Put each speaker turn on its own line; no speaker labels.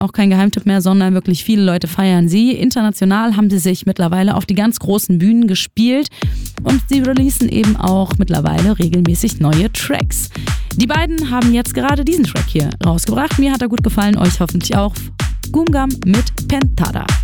auch kein Geheimtipp mehr, sondern wirklich viele Leute feiern sie. International haben sie sich mittlerweile auf die ganz großen Bühnen gespielt und sie releasen eben auch mittlerweile regelmäßig neue Tracks. Die beiden haben jetzt gerade diesen Track hier rausgebracht. Mir hat er gut gefallen, euch hoffentlich auch. Goomgum mit Pentada.